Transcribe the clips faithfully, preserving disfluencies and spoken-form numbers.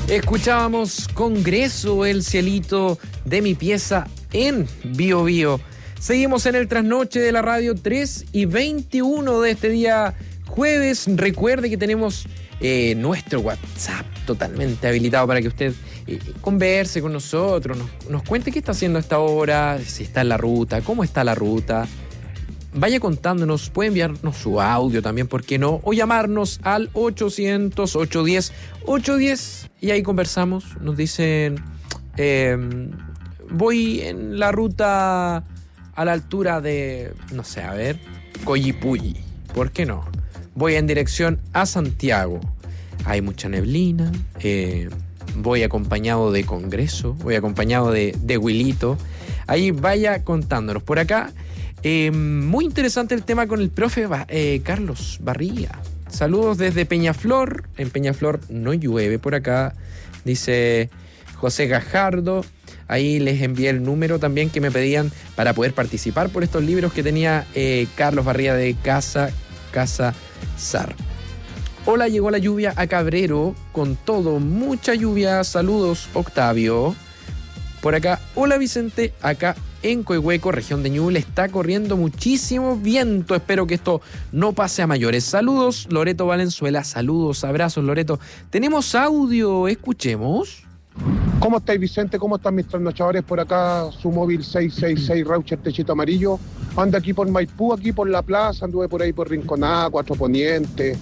Escuchábamos Congreso, el cielito de mi pieza en Bio Bio. Seguimos en el trasnoche de la radio, tres y veintiuno de este día jueves. Recuerde que tenemos eh, nuestro WhatsApp totalmente habilitado para que usted eh, converse con nosotros, nos, nos cuente qué está haciendo a esta hora, si está en la ruta, cómo está la ruta. Vaya contándonos, puede enviarnos su audio también, ¿por qué no? O llamarnos al ochocientos, ochocientos diez, ochocientos diez y ahí conversamos. Nos dicen, eh, voy en la ruta a la altura de, no sé, a ver, Coyipulli, ¿por qué no? Voy en dirección a Santiago. Hay mucha neblina, eh, voy acompañado de Congreso, voy acompañado de, de Wilito. Ahí vaya contándonos. Por acá, eh, muy interesante el tema con el profe eh, Carlos Barría. Saludos desde Peñaflor. En Peñaflor no llueve por acá, dice José Gajardo. Ahí les envié el número también que me pedían para poder participar por estos libros que tenía eh, Carlos Barría de Casa, Casa Sar. Hola, llegó la lluvia a Cabrero con todo, mucha lluvia. Saludos, Octavio. Por acá, hola Vicente, acá en Coihueco, región de Ñuble, está corriendo muchísimo viento. Espero que esto no pase a mayores. Saludos, Loreto Valenzuela. Saludos, abrazos, Loreto. Tenemos audio, escuchemos. ¿Cómo estáis, Vicente? ¿Cómo están mis trasnochadores por acá? Su móvil seis seis seis Raucher Techito Amarillo. Ando aquí por Maipú, aquí por la plaza, anduve por ahí por Rinconada, Cuatro Poniente.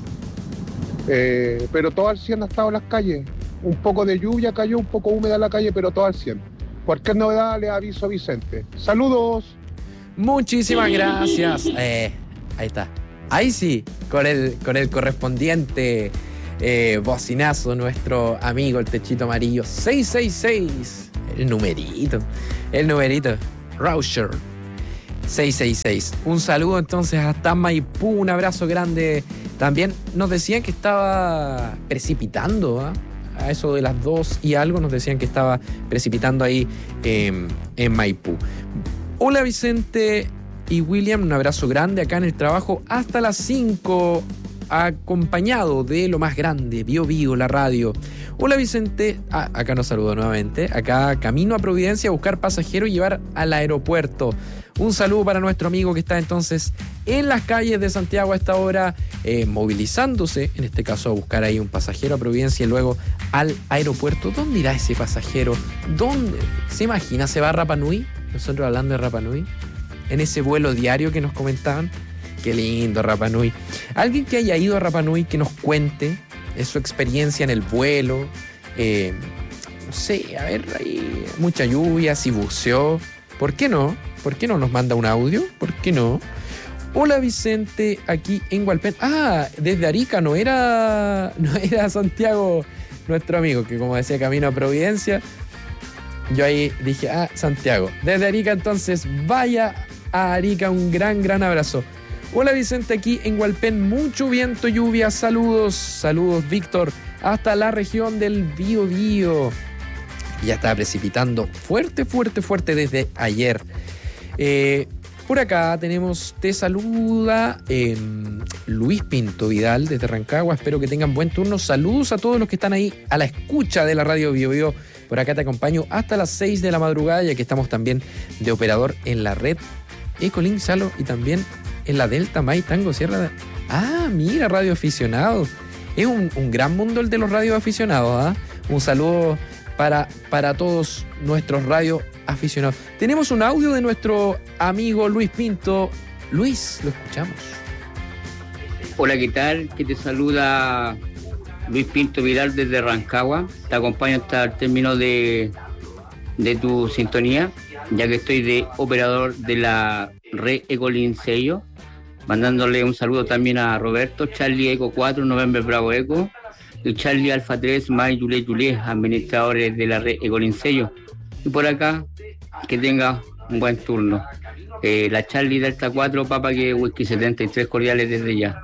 Eh, pero todo al cien ha estado en las calles. Un poco de lluvia cayó, un poco húmeda la calle, pero todo al cien. Cualquier novedad le aviso a Vicente. ¡Saludos! Muchísimas gracias. Eh, ahí está. Ahí sí, con el, con el correspondiente eh, bocinazo, nuestro amigo el Techito Amarillo. seis seis seis. El numerito. El numerito. Rauscher. seis seis seis. Un saludo entonces hasta Maipú. Un abrazo grande. También nos decían que estaba precipitando, ¿eh? A eso de las dos y algo nos decían que estaba precipitando ahí eh, en Maipú. Hola Vicente y William, un abrazo grande acá en el trabajo hasta las cinco, acompañado de lo más grande, Bio Bio, la radio. Hola Vicente, ah, acá nos saludo nuevamente, acá camino a Providencia a buscar pasajeros y llevar al aeropuerto. Un saludo para nuestro amigo que está entonces en las calles de Santiago a esta hora, eh, movilizándose, en este caso a buscar ahí un pasajero a Providencia y luego al aeropuerto. ¿Dónde irá ese pasajero? ¿Dónde? ¿Se imagina? ¿Se va a Rapa Nui? Nosotros hablando de Rapa Nui, en ese vuelo diario que nos comentaban. Qué lindo Rapa Nui. Alguien que haya ido a Rapa Nui que nos cuente de su experiencia en el vuelo. Eh, no sé, a ver, hay mucha lluvia, si buceó. ¿Por qué no? ¿Por qué no nos manda un audio? ¿Por qué no? Hola Vicente, aquí en Hualpén. Ah, desde Arica, no era, no era Santiago nuestro amigo, que como decía, camino a Providencia. Yo ahí dije, ah, Santiago. Desde Arica, entonces, vaya a Arica, un gran, gran abrazo. Hola Vicente, aquí en Hualpén, mucho viento, lluvia, saludos, saludos Víctor, hasta la región del Bío Bío. Ya está precipitando fuerte, fuerte, fuerte desde ayer. Eh, por acá tenemos, te saluda eh, Luis Pinto Vidal desde Rancagua, espero que tengan buen turno. Saludos a todos los que están ahí a la escucha de la radio Bío Bío. Por acá te acompaño hasta las seis de la madrugada, ya que estamos también de operador en la red Ecolink Salo y también en la Delta May Tango Sierra de... Ah, mira, radio aficionado. Es un, un gran mundo el de los radio aficionados, ¿eh? Un saludo para, para todos nuestros radio aficionados. Tenemos un audio de nuestro amigo Luis Pinto. Luis, lo escuchamos. Hola, ¿qué tal? Que te saluda Luis Pinto Vidal desde Rancagua. Te acompaño hasta el término de, de tu sintonía, ya que estoy de operador de la red Ecolink Sello, mandándole un saludo también a Roberto, Charlie Eco cuatro, November Bravo Eco, y Charlie Alfa tres, Mike Juliet Juliet, administradores de la red Ecolink Sello. Y por acá, que tenga un buen turno. Eh, la Charlie Delta cuatro, Papa que Whisky setenta y tres, cordiales desde ya.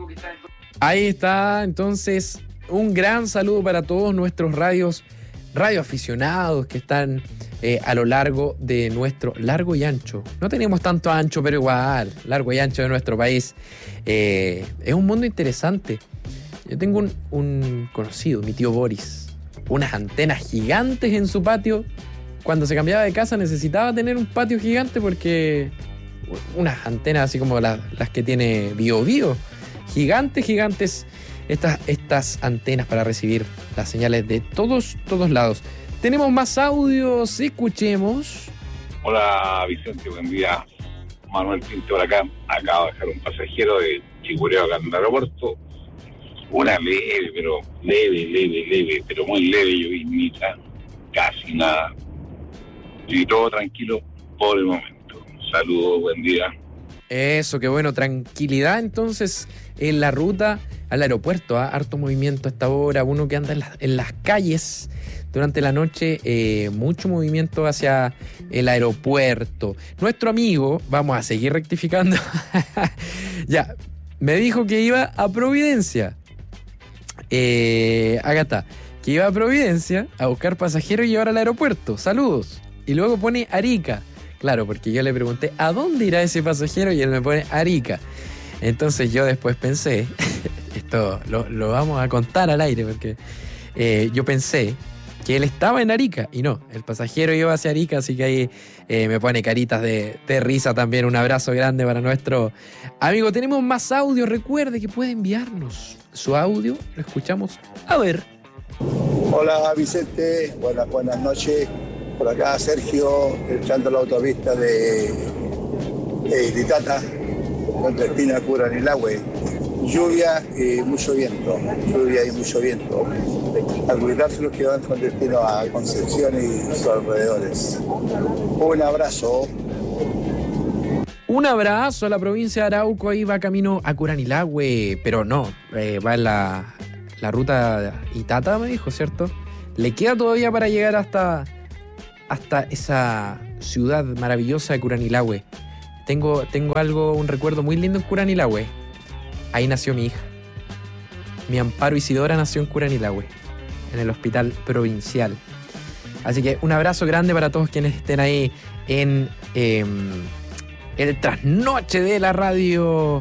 Ahí está, entonces, un gran saludo para todos nuestros radios, radio aficionados que están eh, a lo largo de nuestro largo y ancho. No tenemos tanto ancho, pero igual, largo y ancho de nuestro país. Eh, es un mundo interesante. Yo tengo un, un conocido, mi tío Boris. unas antenas gigantes en su patio. Cuando se cambiaba de casa necesitaba tener un patio gigante porque unas antenas así como las, las que tiene Bio Bio. Gigantes, gigantes estas, estas antenas para recibir las señales de todos, todos lados. Tenemos más audios, escuchemos. Hola Vicente, buen día. Manuel Pinto por acá. Acabo de dejar un pasajero de Chicureo acá en el aeropuerto. Una leve, pero leve, leve, leve, pero muy leve llovinita, casi nada. Y todo tranquilo por el momento. Saludos, buen día. Eso, qué bueno, tranquilidad entonces en la ruta al aeropuerto, ¿eh? Harto movimiento a esta hora, uno que anda en, la, en las calles durante la noche, eh, mucho movimiento hacia el aeropuerto. Nuestro amigo, vamos a seguir rectificando, ya, me dijo que iba a Providencia, eh, acá está, que iba a Providencia a buscar pasajeros y llevar al aeropuerto, saludos, y luego pone Arica. Claro, porque yo le pregunté ¿a dónde irá ese pasajero? Y él me pone Arica. Entonces yo después pensé, esto lo, lo vamos a contar al aire, porque eh, yo pensé que él estaba en Arica y no, el pasajero iba hacia Arica, así que ahí eh, me pone caritas de, de risa también. Un abrazo grande para nuestro amigo. Tenemos más audio, recuerde que puede enviarnos su audio, lo escuchamos. A ver. Hola Vicente, buenas, buenas noches. Por acá Sergio, echando la autopista de, de Itata, con Espina Curanilahue. Lluvia y mucho viento, lluvia y mucho viento. Al cuidarse los que van con destino a Concepción y sus alrededores. Un abrazo. Un abrazo a la provincia de Arauco, ahí va camino a Curanilahue, pero no, eh, va en la, la ruta Itata, me dijo, ¿cierto? Le queda todavía para llegar hasta... hasta esa ciudad maravillosa de Curanilahue. Tengo, tengo algo, un recuerdo muy lindo en Curanilahue. Ahí nació mi hija. Mi Amparo Isidora nació en Curanilahue, en el hospital provincial. Así que un abrazo grande para todos quienes estén ahí en eh, el trasnoche de la radio,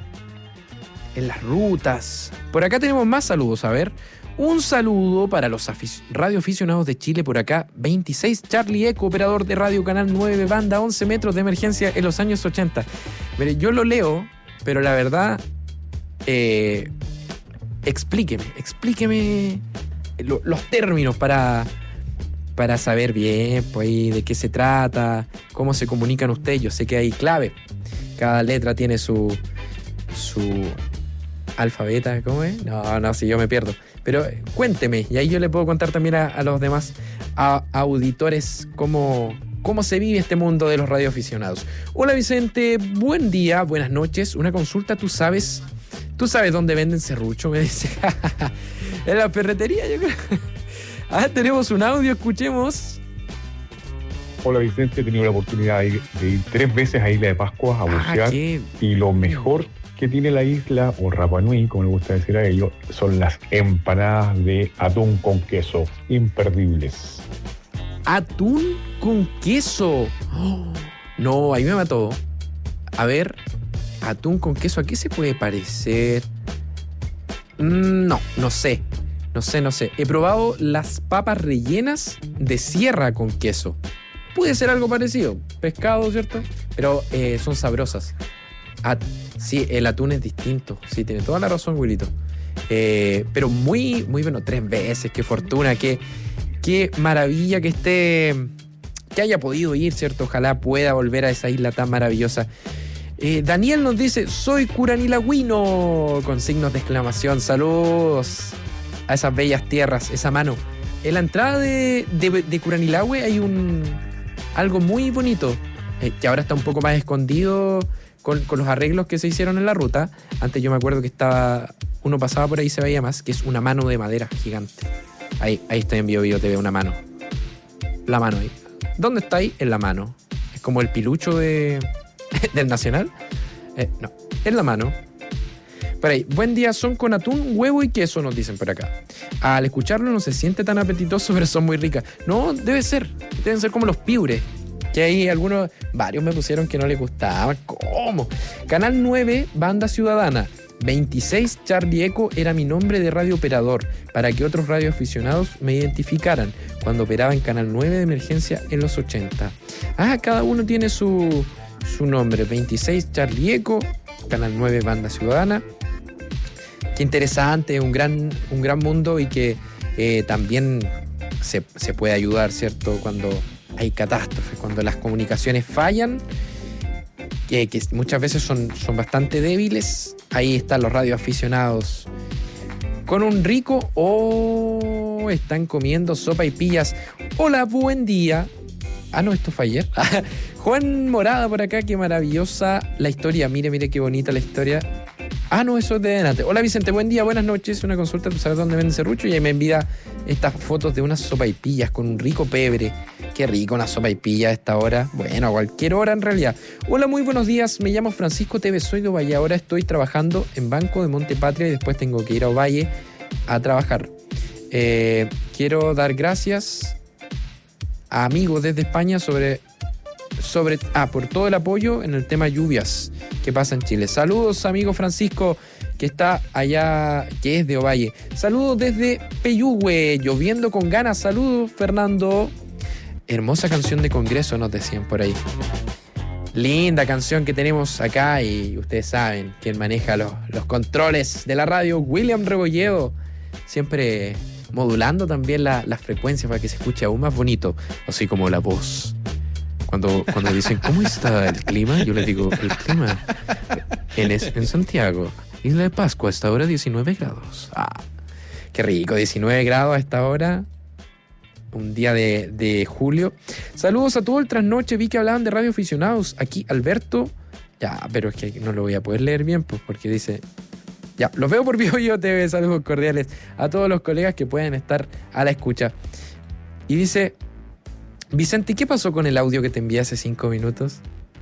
en las rutas. Por acá tenemos más saludos, a ver. Un saludo para los afic- radioaficionados de Chile por acá. veintiséis Charlie Eco, operador de radio Canal nueve, banda once metros de emergencia en los años ochenta. Mire, yo lo leo, pero la verdad, eh, explíqueme, explíqueme lo, los términos para, para saber bien pues, de qué se trata, cómo se comunican ustedes. Yo sé que hay clave. Cada letra tiene su, su alfabeta, ¿cómo es? No, no, si yo me pierdo. Pero cuénteme, y ahí yo le puedo contar también a, a los demás a, a auditores cómo, cómo se vive este mundo de los radioaficionados. Hola Vicente, buen día, buenas noches. Una consulta, ¿tú sabes, tú sabes dónde venden serrucho? Me dice. En la ferretería, yo creo. Ah, tenemos un audio, escuchemos. Hola Vicente, he tenido la oportunidad de ir, de ir tres veces a Isla de Pascua a bucear, Ah, qué... y lo mejor que tiene la isla, o Rapa Nui, como le gusta decir a ellos, son las empanadas de atún con queso, imperdibles. Atún con queso. Oh, no, ahí me mató. A ver, atún con queso, ¿a qué se puede parecer? Mm, no, no sé. No sé, no sé. He probado las papas rellenas de sierra con queso. Puede ser algo parecido. Pescado, ¿cierto? Pero eh, son sabrosas. At- sí, el atún es distinto. Sí, tiene toda la razón, Wilito. Eh, pero muy, muy bueno. Tres veces. Qué fortuna. Qué, qué maravilla que esté... Que haya podido ir, ¿cierto? Ojalá pueda volver a esa isla tan maravillosa. Eh, Daniel nos dice, soy curanilagüino, con signos de exclamación. Saludos a esas bellas tierras, esa mano. En la entrada de, de, de Curanilahue hay un algo muy bonito, eh, que ahora está un poco más escondido con, con los arreglos que se hicieron en la ruta. Antes yo me acuerdo que estaba, uno pasaba por ahí y se veía más, que es una mano de madera gigante. Ahí, ahí estoy en Bio Bio, te veo una mano. La mano ahí. ¿Dónde está ahí? En la mano. Es como el pilucho de, del Nacional. Eh, no, en la mano. Por ahí, buen día, son con atún, huevo y queso, nos dicen por acá. Al escucharlo no se siente tan apetitoso, pero son muy ricas. No, debe ser, deben ser como los piures. Que hay algunos, varios me pusieron que no les gustaban. ¿Cómo? Canal nueve, Banda Ciudadana. veintiséis Charlie Echo era mi nombre de radiooperador para que otros radioaficionados me identificaran cuando operaba en Canal nueve de emergencia en los ochenta. Ah, cada uno tiene su, su nombre. veintiséis Charlie Echo, Canal nueve Banda Ciudadana. Qué interesante, un gran, un gran mundo y que eh, también se, se puede ayudar, ¿cierto? Cuando hay catástrofes, cuando las comunicaciones fallan, que, que muchas veces son, son bastante débiles. Ahí están los radioaficionados con un rico o oh, están comiendo sopa y pillas. Hola, buen día. Ah, no, esto fue ayer. Juan Morada por acá, qué maravillosa la historia. Mire, mire qué bonita la historia. Ah, no, eso es de delante. Hola Vicente, buen día, buenas noches. Una consulta, ¿tú sabes dónde venden serrucho? Y ahí me envía estas fotos de unas sopaipillas con un rico pebre. Qué rico una sopaipilla a esta hora. Bueno, a cualquier hora en realidad. Hola, muy buenos días. Me llamo Francisco Tevez, soy de Ovalle. Ahora estoy trabajando en Banco de Montepatria y después tengo que ir a Ovalle a trabajar. Eh, quiero dar gracias a amigos desde España sobre... sobre ah, por todo el apoyo en el tema lluvias que pasa en Chile. Saludos, amigo Francisco, que está allá, que es de Ovalle. Saludos desde Peyúgue, lloviendo con ganas. Saludos, Fernando. Hermosa canción de Congreso, nos decían por ahí. Linda canción que tenemos acá y ustedes saben quién maneja los, los controles de la radio, William Rebolledo, siempre modulando también la, las frecuencias para que se escuche aún más bonito, así como la voz. Cuando, cuando dicen, ¿cómo está el clima? Yo les digo, el clima en, es, en Santiago, Isla de Pascua, hasta ahora diecinueve grados. Ah, qué rico, diecinueve grados a esta hora, un día de, de julio. Saludos a todo el trasnoche, vi que hablaban de radioaficionados. Aquí Alberto, ya, pero es que no lo voy a poder leer bien, pues porque dice, ya, los veo por BioBio T V, saludos cordiales a todos los colegas que pueden estar a la escucha. Y dice... Vicente, ¿qué pasó con el audio que te envié hace cinco minutos?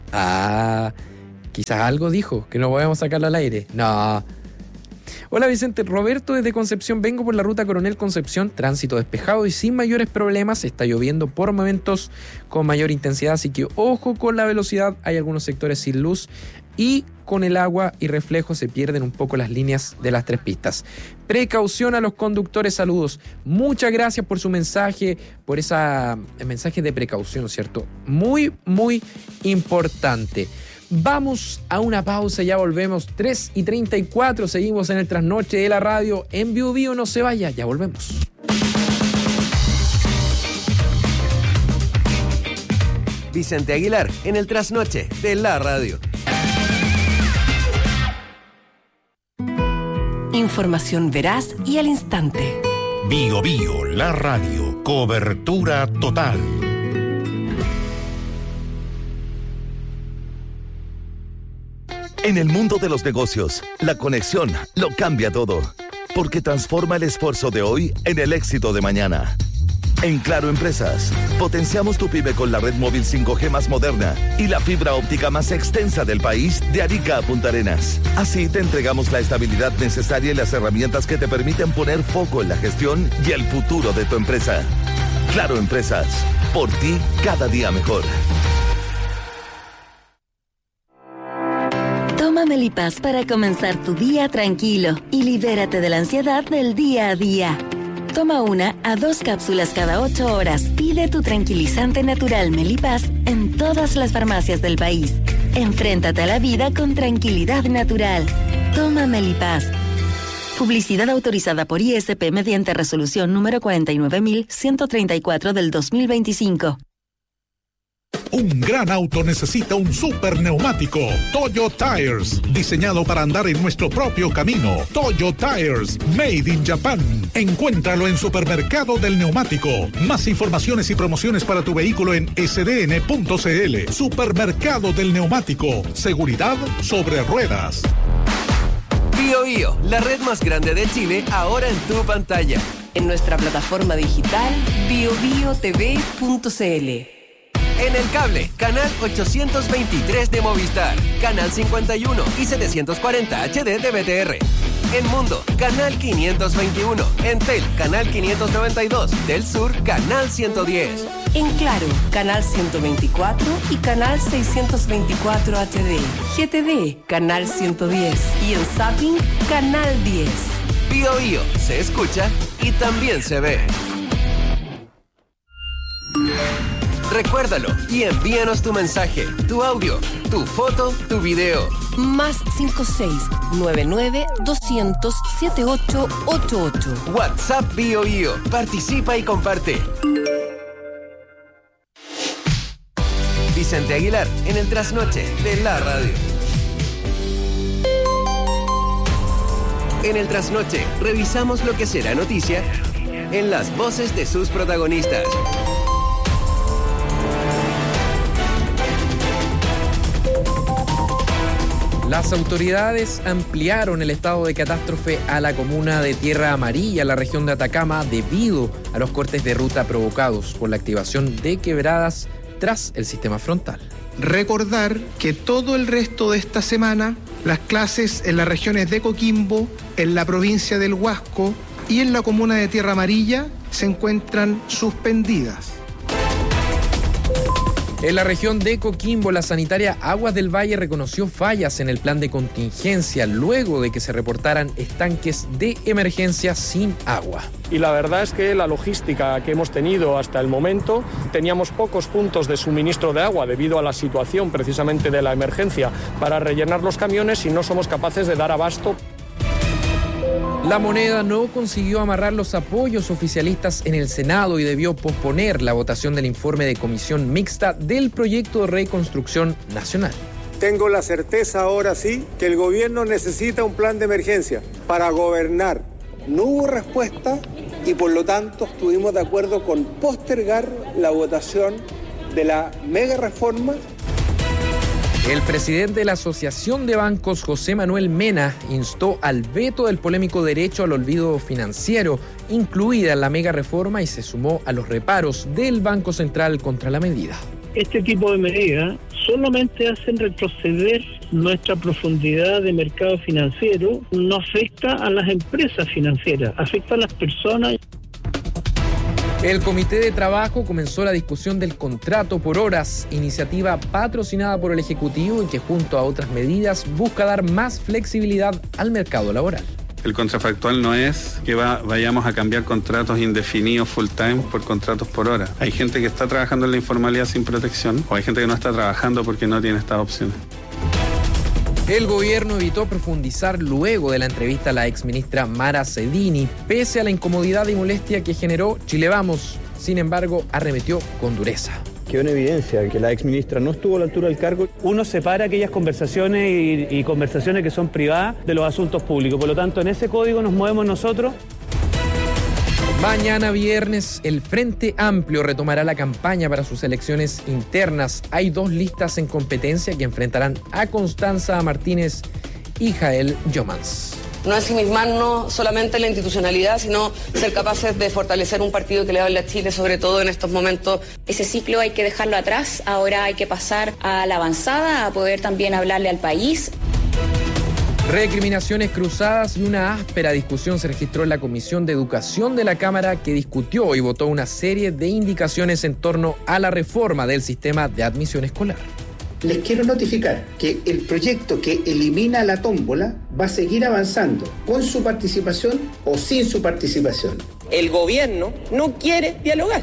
Ah, quizás algo dijo, que no podemos sacarlo al aire. No. Hola Vicente, Roberto desde Concepción. Vengo por la ruta Coronel Concepción, tránsito despejado y sin mayores problemas. Está lloviendo por momentos con mayor intensidad, así que ojo con la velocidad. Hay algunos sectores sin luz y con el agua y reflejo se pierden un poco las líneas de las tres pistas. Precaución a los conductores, saludos. Muchas gracias por su mensaje, por esa mensaje de precaución, ¿cierto? Muy, muy importante. Vamos a una pausa, ya volvemos. tres y treinta y cuatro, seguimos en el trasnoche de la radio. En BioBio, no se vaya, ya volvemos. Vicente Aguilar, en el trasnoche de la radio. Información veraz y al instante. BioBio, la radio. Cobertura total. En el mundo de los negocios, la conexión lo cambia todo, porque transforma el esfuerzo de hoy en el éxito de mañana. En Claro Empresas, potenciamos tu pyme con la red móvil cinco G más moderna y la fibra óptica más extensa del país de Arica a Punta Arenas. Así te entregamos la estabilidad necesaria y las herramientas que te permiten poner foco en la gestión y el futuro de tu empresa. Claro Empresas, por ti cada día mejor. Toma Melipaz para comenzar tu día tranquilo y libérate de la ansiedad del día a día. Toma una a dos cápsulas cada ocho horas. Pide tu tranquilizante natural Melipaz en todas las farmacias del país. Enfréntate a la vida con tranquilidad natural. Toma Melipaz. Publicidad autorizada por I S P mediante resolución número cuarenta y nueve mil ciento treinta y cuatro del dos mil veinticinco. Un gran auto necesita un super neumático. Toyo Tires, diseñado para andar en nuestro propio camino. Toyo Tires, made in Japan. Encuéntralo en Supermercado del Neumático. Más informaciones y promociones para tu vehículo en s d n punto c l. Supermercado del Neumático. Seguridad sobre ruedas. BioBio, la red más grande de Chile, ahora en tu pantalla. En nuestra plataforma digital bio bio t v punto c l. En el cable, canal ochocientos veintitrés de Movistar, canal cincuenta y uno y setecientos cuarenta H D de B T R. En Mundo, canal quinientos veintiuno. En Tel, canal quinientos noventa y dos. Del Sur, canal ciento diez. En Claro, Canal ciento veinticuatro y Canal seiscientos veinticuatro H D. G T V, Canal ciento diez. Y en Zapping, Canal diez. Bio Bio se escucha y también se ve. Recuérdalo y envíanos tu mensaje, tu audio, tu foto, tu video. Más cinco seis nueve nueve dos cero cero siete ocho ocho ocho. WhatsApp Bio Bio. Participa y comparte. Vicente Aguilar en el trasnoche de la radio. En el trasnoche revisamos lo que será noticia en las voces de sus protagonistas. Las autoridades ampliaron el estado de catástrofe a la comuna de Tierra Amarilla, en la región de Atacama, debido a los cortes de ruta provocados por la activación de quebradas tras el sistema frontal. Recordar que todo el resto de esta semana, las clases en las regiones de Coquimbo, en la provincia del Huasco y en la comuna de Tierra Amarilla se encuentran suspendidas. En la región de Coquimbo, la sanitaria Aguas del Valle reconoció fallas en el plan de contingencia luego de que se reportaran estanques de emergencia sin agua. Y la verdad es que la logística que hemos tenido hasta el momento, teníamos pocos puntos de suministro de agua debido a la situación precisamente de la emergencia para rellenar los camiones y no somos capaces de dar abasto. La Moneda no consiguió amarrar los apoyos oficialistas en el Senado y debió posponer la votación del informe de comisión mixta del proyecto de reconstrucción nacional. Tengo la certeza ahora sí que el gobierno necesita un plan de emergencia para gobernar. No hubo respuesta y por lo tanto estuvimos de acuerdo con postergar la votación de la mega reforma. El presidente de la Asociación de Bancos, José Manuel Mena, instó al veto del polémico derecho al olvido financiero, incluida en la mega reforma, y se sumó a los reparos del Banco Central contra la medida. Este tipo de medidas solamente hacen retroceder nuestra profundidad de mercado financiero, no afecta a las empresas financieras, afecta a las personas. El Comité de Trabajo comenzó la discusión del contrato por horas, iniciativa patrocinada por el Ejecutivo y que junto a otras medidas busca dar más flexibilidad al mercado laboral. El contrafactual no es que va, vayamos a cambiar contratos indefinidos full time por contratos por hora. Hay gente que está trabajando en la informalidad sin protección o hay gente que no está trabajando porque no tiene estas opciones. El gobierno evitó profundizar luego de la entrevista a la exministra Mara Cedini, pese a la incomodidad y molestia que generó Chile Vamos. Sin embargo, arremetió con dureza. Quedó en evidencia que la exministra no estuvo a la altura del cargo. Uno separa aquellas conversaciones y, y conversaciones que son privadas de los asuntos públicos. Por lo tanto, en ese código nos movemos nosotros. Mañana viernes, el Frente Amplio retomará la campaña para sus elecciones internas. Hay dos listas en competencia que enfrentarán a Constanza Martínez y Jael Yomans. No ensimismarnos solamente en la institucionalidad, sino ser capaces de fortalecer un partido que le hable a Chile, sobre todo en estos momentos. Ese ciclo hay que dejarlo atrás, ahora hay que pasar a la avanzada, a poder también hablarle al país. Recriminaciones cruzadas y una áspera discusión se registró en la Comisión de Educación de la Cámara, que discutió y votó una serie de indicaciones en torno a la reforma del sistema de admisión escolar. Les quiero notificar que el proyecto que elimina la tómbola va a seguir avanzando, con su participación o sin su participación. El gobierno no quiere dialogar.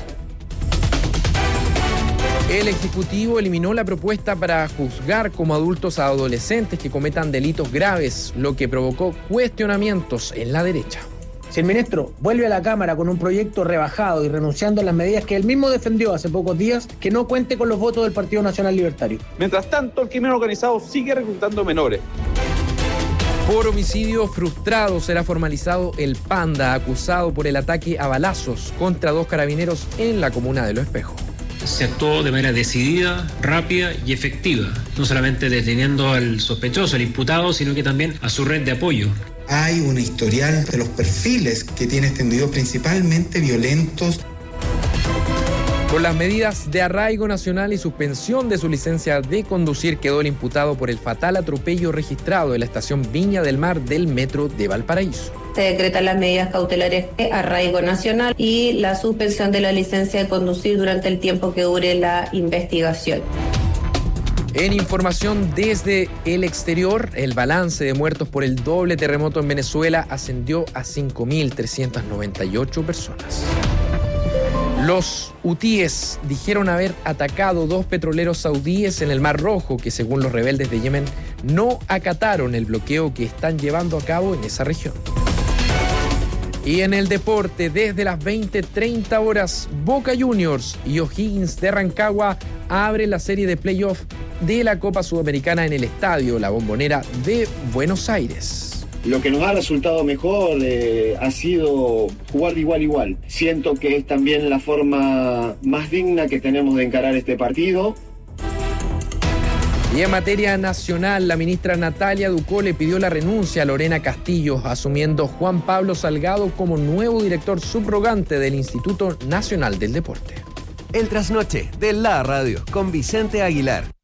El Ejecutivo eliminó la propuesta para juzgar como adultos a adolescentes que cometan delitos graves, lo que provocó cuestionamientos en la derecha. Si el ministro vuelve a la Cámara con un proyecto rebajado y renunciando a las medidas que él mismo defendió hace pocos días, que no cuente con los votos del Partido Nacional Libertario. Mientras tanto, el crimen organizado sigue reclutando menores. Por homicidio frustrado será formalizado el Panda, acusado por el ataque a balazos contra dos carabineros en la comuna de Los Espejos. Se actuó de manera decidida, rápida y efectiva, no solamente deteniendo al sospechoso, al imputado, sino que también a su red de apoyo. Hay un historial de los perfiles que tiene este individuo, principalmente violentos. Con las medidas de arraigo nacional y suspensión de su licencia de conducir, quedó el imputado por el fatal atropello registrado en la estación Viña del Mar del Metro de Valparaíso. Se decretan las medidas cautelares de arraigo nacional y la suspensión de la licencia de conducir durante el tiempo que dure la investigación. En información desde el exterior, el balance de muertos por el doble terremoto en Venezuela ascendió a cinco mil trescientas noventa y ocho personas. Los hutíes dijeron haber atacado dos petroleros saudíes en el Mar Rojo que, según los rebeldes de Yemen, no acataron el bloqueo que están llevando a cabo en esa región. Y en el deporte, desde las veinte treinta horas, Boca Juniors y O'Higgins de Rancagua abre la serie de playoff de la Copa Sudamericana en el estadio La Bombonera de Buenos Aires. Lo que nos ha resultado mejor eh, ha sido jugar de igual a igual. Siento que es también la forma más digna que tenemos de encarar este partido. Y en materia nacional, la ministra Natalia Ducó le pidió la renuncia a Lorena Castillo, asumiendo Juan Pablo Salgado como nuevo director subrogante del Instituto Nacional del Deporte. El trasnoche de la radio con Vicente Aguilar.